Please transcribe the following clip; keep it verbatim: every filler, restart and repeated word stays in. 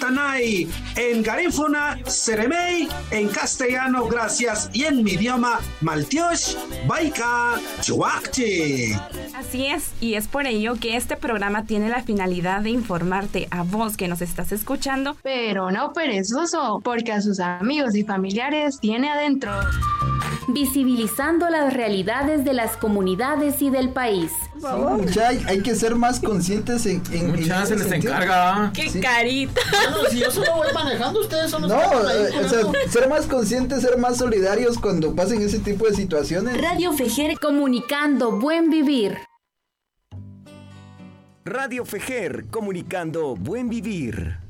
Tanay, en Garífuna, Seremey, en castellano, gracias, y en mi idioma, Maltiosh, Baika, Chuakchi. Así es, y es por ello que este programa tiene la finalidad de informarte a vos que nos estás escuchando, pero no perezoso, porque a sus amigos y familiares tiene adentro. Visibilizando las realidades de las comunidades y del país. Sí, mucha, hay, hay que ser más conscientes en, en mucha en se les sentido. encarga. ¡Qué sí. carita! Bueno, si yo solo voy manejando, ustedes son los no, que ahí eh, o sea, ser más conscientes, ser más solidarios cuando pasen ese tipo de situaciones. Radio Fejer, comunicando buen vivir. Radio Fejer, comunicando buen vivir.